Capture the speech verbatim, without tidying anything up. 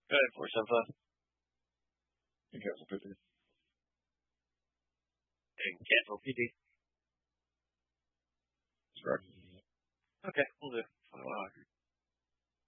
Go ahead, four seven five. And Castle P D. And Castle P D. That's right. Okay, we'll do. Wow.